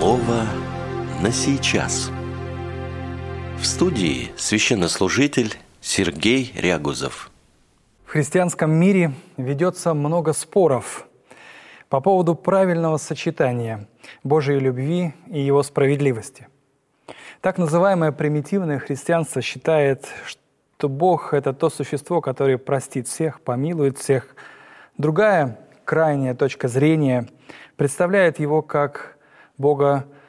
Слово на сейчас. В студии священнослужитель Сергей Рягузов. В христианском мире ведется много споров по поводу правильного сочетания Божьей любви и Его справедливости. Так называемое примитивное христианство считает, что Бог – это то существо, которое простит всех, помилует всех. Другая крайняя точка зрения представляет Его как Бога